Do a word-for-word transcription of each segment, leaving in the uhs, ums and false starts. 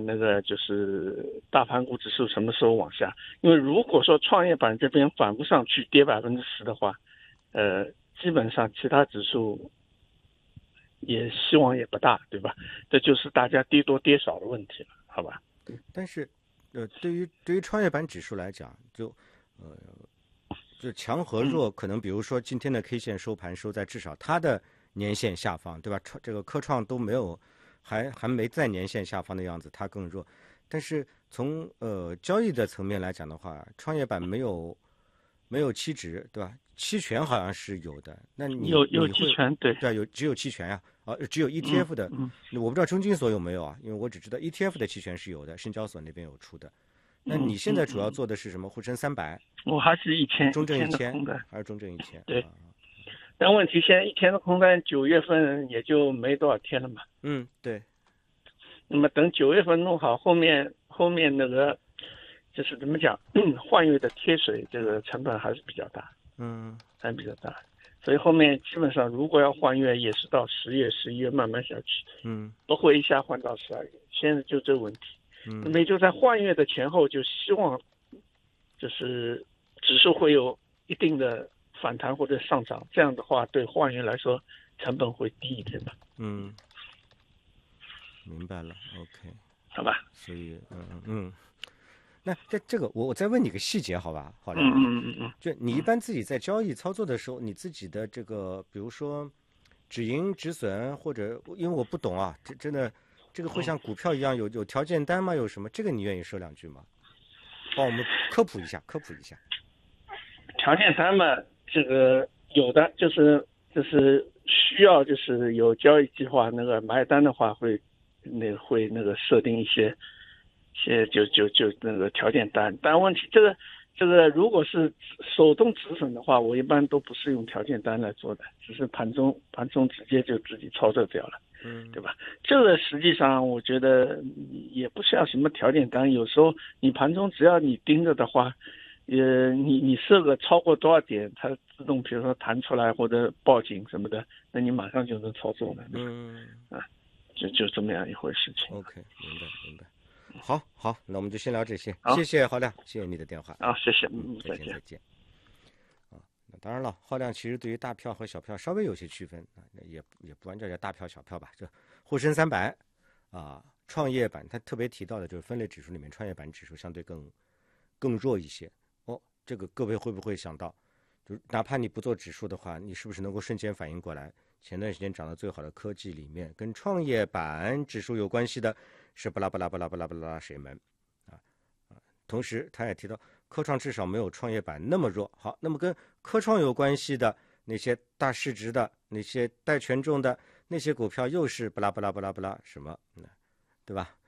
那个就是大盘股指数什么时候往下，因为如果说创业板这边反不上去跌百分之十的话，呃，基本上其他指数也希望也不大，对吧？这就是大家跌多跌少的问题了，好吧？ 但是，呃，对于对于创业板指数来讲，就呃，就强和弱，可能比如说今天的 K 线收盘收在至少它的年线下方，对吧？创这个科创都没有，还还没在年线下方的样子，它更弱。但是从呃交易的层面来讲的话，创业板没有没有期指，对吧？期权好像是有的，那你有有你会期权，对， 对啊，有只有期权呀、啊，啊，只有 E T F 的， 嗯嗯我不知道中金所有没有啊，因为我只知道 E T F 的期权是有的，深交所那边有出的。那嗯你现在主要嗯嗯， 做的是什么？沪深三百、 我还是一千一中证一千千的空单， 还是中证一千对。 啊？ 但问题现在一天的空单九月份也就没多少天了嘛， 嗯，对， 那么等九月份弄好，后面后面那个就是怎么讲，换月的贴水这个成本还是比较大， 嗯还比较大，所以后面基本上如果要换月，也是到十月、十一月慢慢下去， 嗯不会一下换到十二月。现在就这个问题，那嗯么也就在换月的前后，就希望就是指数会有一定的反弹或者上涨，这样的话对换月来说成本会低一点吧。 嗯，明白了 ，OK。 好吧， 所以，嗯嗯，那这这个我我再问你个细节，好吧？好嗯亮， 嗯嗯嗯， 就你一般自己在交易操作的时候，你自己的这个，比如说止盈止损，或者因为我不懂啊，这真的这个会像股票一样有有条件单吗？有什么？这个你愿意说两句吗？帮我们科普一下，科普一下。 条件单嘛，这个有的就是就是需要就是有交易计划，那个买单的话会那个会那个设定一些些就就就那个条件单，但问题这个这个如果是手动止损的话，我一般都不是用条件单来做的，只是盘中盘中直接就自己操作掉了。 嗯， 对吧？这个实际上我觉得也不需要什么条件单，有时候你盘中只要你盯着的话，呃，你你设个超过多少点，它自动比如说弹出来或者报警什么的，那你马上就能操作了。 嗯， 啊，就就这么样一回事情。 OK，明白明白。好，好，那我们就先聊这些。 好谢谢浩亮，谢谢你的电话。 好，谢谢， 嗯， 嗯， 再再见。 见再见。啊，那当然了，浩亮其实对于大票和小票稍微有些区分啊，也也不完全叫大票小票吧。这沪深三百啊，创业板，他特别提到的就是分类指数里面创业板指数相对更更弱一些。哦，这个各位会不会想到，就哪怕你不做指数的话，你是不是能够瞬间反应过来？前段时间涨得最好的科技里面，跟创业板指数有关系的是巴拉巴拉巴拉巴拉巴拉水门啊啊！同时，他也提到科创至少没有创业板那么弱。好，那么跟科创有关系的那些大市值的、那些带权重的那些股票，又是巴拉巴拉巴拉巴拉什么？对吧？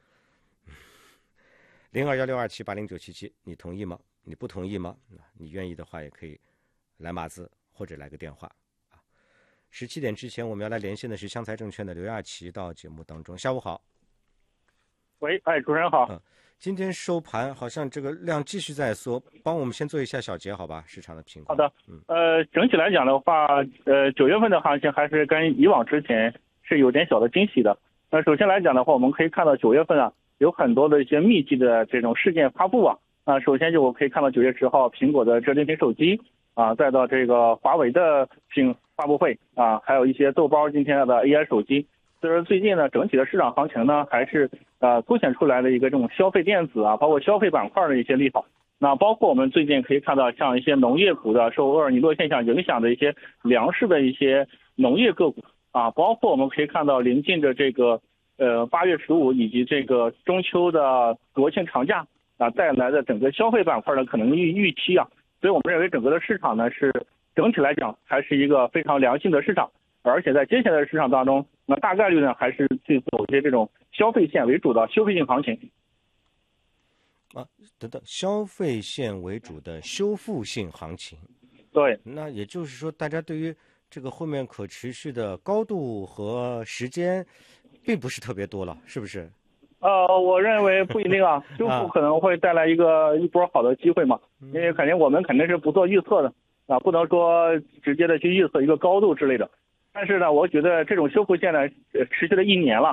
零二幺六二七八零九七七，你同意吗？你不同意吗？你愿意的话，也可以来码字或者来个电话。十七点之前，我们要来连线的是湘财证券的刘亚琦到节目当中。下午好。 喂，哎，主持人好。 嗯，今天收盘好像这个量继续在缩，帮我们先做一下小结，好吧？市场的情况。 好的， 嗯， 呃，整体来讲的话，呃，九月份的行情还是跟以往之前是有点小的惊喜的。那首先来讲的话，我们可以看到九月份啊，有很多的一些密集的这种事件发布啊。啊，首先就我可以看到九月十号，苹果的折叠屏手机啊，再到这个华为的屏发布会啊，还有一些豆包今天的 A I 手机。所以说最近呢，整体的市场行情呢，还是呃凸显出来的一个这种消费电子啊，包括消费板块的一些利好。那包括我们最近可以看到，像一些农业股的受厄尔尼诺现象影响的一些粮食的一些农业个股啊，包括我们可以看到临近的这个呃八月十五以及这个中秋的国庆长假啊带来的整个消费板块的可能预预期啊，所以我们认为整个的市场呢是整体来讲还是一个非常良性的市场。而且在接下来的市场当中，那大概率呢还是去走一些这种消费线为主的消费性行情。 啊，等等，消费线为主的修复性行情。 对， 那也就是说，大家对于这个后面可持续的高度和时间，并不是特别多了，是不是？ 呃，我认为不一定啊，修复可能会带来一个一波好的机会嘛，因为肯定我们肯定是不做预测的啊，不能说直接的去预测一个高度之类的。但是呢，我觉得这种修复线呢，持续了一年了，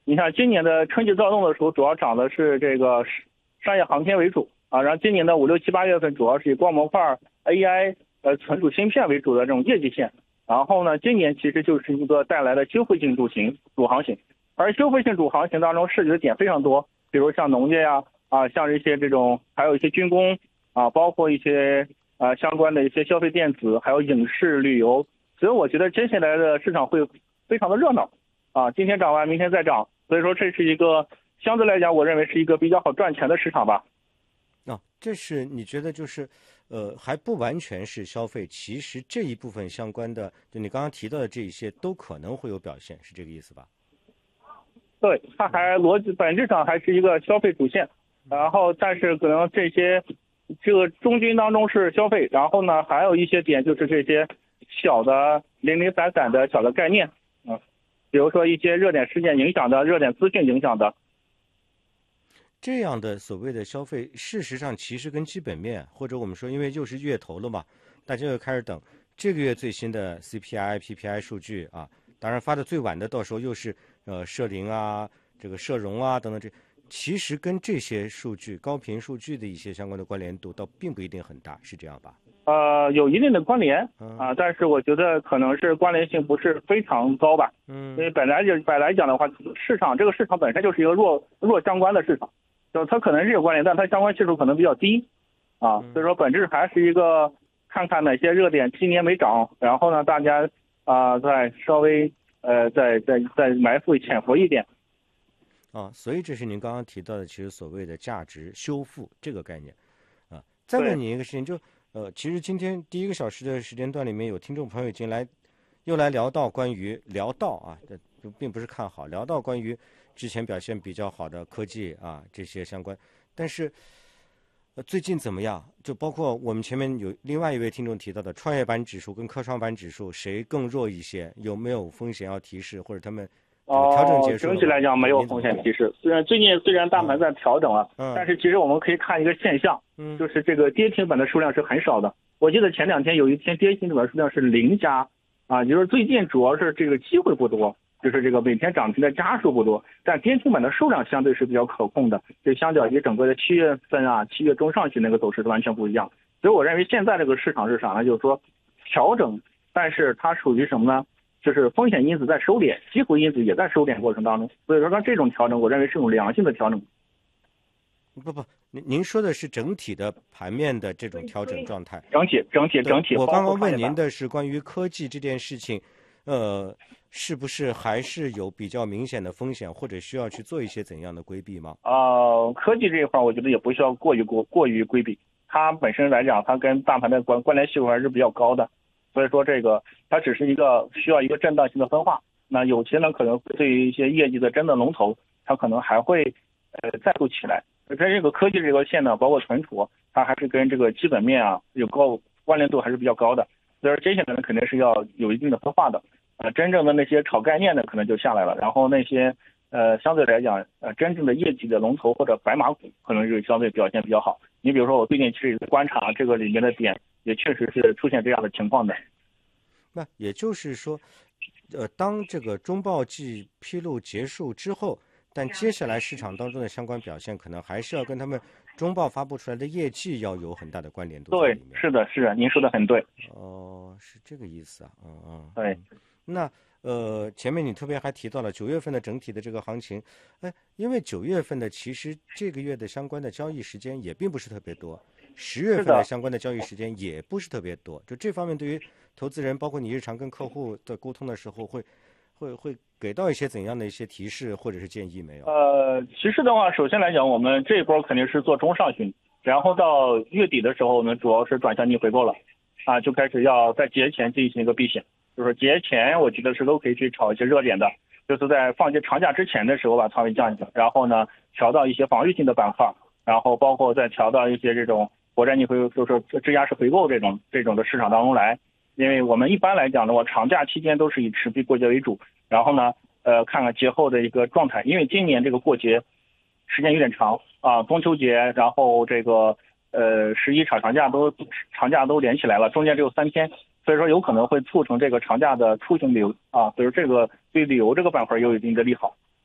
你看今年的春季躁动的时候，主要涨的是这个商业航天为主啊，然后今年的五六七八月份主要是以光模块、A I 呃存储芯片为主的这种业绩线。然后呢，今年其实就是一个带来的消费性主行主航行，而消费性主航行当中涉及的点非常多，比如像农业呀啊，像一些这种，还有一些军工啊，包括一些啊相关的一些消费电子，还有影视旅游。所以我觉得接下来的市场会非常的热闹啊，今天涨完，明天再涨，所以说这是一个相对来讲，我认为是一个比较好赚钱的市场吧。 哦，这是你觉得就是呃还不完全是消费，其实这一部分相关的，就你刚刚提到的这一些都可能会有表现，是这个意思吧？ 对，它还逻辑本质上还是一个消费主线，然后但是可能这些这个中军当中是消费，然后呢还有一些点就是这些小的零零散散的小的概念，嗯，比如说一些热点事件影响的、热点资讯影响的。 这样的所谓的消费，事实上其实跟基本面，或者我们说，因为又是月头了嘛，大家又开始等这个月最新的 C P I、P P I 数据啊。当然发的最晚的，到时候又是呃社零啊、这个社融啊等等，这其实跟这些数据、高频数据的一些相关的关联度，倒并不一定很大，是这样吧？ 呃，有一定的关联嗯、 啊，但是我觉得可能是关联性不是非常高吧。 嗯， 因为本来就本来讲的话，市场这个市场本身就是一个弱弱相关的市场。就它可能是有关联，但它相关系数可能比较低，啊，所以说本质还是一个看看哪些热点今年没涨，然后呢，大家啊、呃、再稍微呃再再再埋伏潜伏一点。 啊，所以这是您刚刚提到的，其实所谓的价值修复这个概念，啊，再问你一个事情，就呃，其实今天第一个小时的时间段里面，有听众朋友已经来又来聊到关于聊到啊，这就并不是看好，聊到关于之前表现比较好的科技啊这些相关，但是呃最近怎么样？就包括我们前面有另外一位听众提到的创业板指数跟科创板指数谁更弱一些？有没有风险要提示，或者他们调整结束了吗？ 哦，整体来讲没有风险提示。虽然最近虽然大盘在调整了， 嗯、 但是其实我们可以看一个现象， 嗯， 就是这个跌停板的数量是很少的。我记得前两天有一天跌停板数量是零家，啊，就是最近主要是这个机会不多。就是这个每天涨停的家数不多，但跌停板的数量相对是比较可控的，就相较于整个的七月份啊、七月中上旬那个走势是完全不一样。所以我认为现在这个市场是啥呢？就是说调整，但是它属于什么呢？就是风险因子在收敛，机会因子也在收敛过程当中。所以说它这种调整，我认为是种良性的调整。 不不，您您说的是整体的盘面的这种调整状态。 整体整体整体。 我刚刚问您的是关于科技这件事情，呃。是不是还是有比较明显的风险，或者需要去做一些怎样的规避吗？ 呃，科技这一块，我觉得也不需要过于过过于规避。它本身来讲，它跟大盘的关关联系数还是比较高的，所以说这个它只是一个需要一个震荡性的分化。那有些呢，可能对于一些业绩的真的龙头，它可能还会呃再度起来。跟这个科技这个线呢，包括存储，它还是跟这个基本面啊有高关联度还是比较高的。所以说接下来呢，肯定是要有一定的分化的。呃，真正的那些炒概念的可能就下来了，然后那些呃相对来讲呃真正的业绩的龙头或者白马股可能是相对表现比较好。你比如说我最近其实也在观察这个里面的点，也确实是出现这样的情况的。 那也就是说，呃，当这个中报季披露结束之后，但接下来市场当中的相关表现可能还是要跟他们中报发布出来的业绩要有很大的关联度。 对，是的，是的，您说的很对。 哦，是这个意思啊，嗯嗯， 对。 那呃，前面你特别还提到了九月份的整体的这个行情，哎，因为九月份的其实这个月的相关的交易时间也并不是特别多，十月份的相关的交易时间也不是特别多，就这方面对于投资人，包括你日常跟客户的沟通的时候，会会会给到一些怎样的一些提示或者是建议没有？ 呃，其实的话，首先来讲，我们这一波肯定是做中上旬，然后到月底的时候呢，主要是转向逆回购了，啊，就开始要在节前进行一个避险。就是节前，我觉得是都可以去炒一些热点的，就是在放节长假之前的时候把仓位降一降，然后呢调到一些防御性的板块，然后包括再调到一些这种国债逆回购，就是说质押式回购这种这种的市场当中来。因为我们一般来讲的话，长假期间都是以持币过节为主，然后呢，呃，看看节后的一个状态。因为今年这个过节时间有点长啊，中秋节，然后这个呃十一场长假都长假都连起来了，中间只有三天。所以说有可能会促成这个长假的出行旅游啊，所以说这个对旅游这个板块有一定的利好。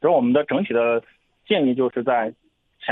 所以我们的整体的建议就是在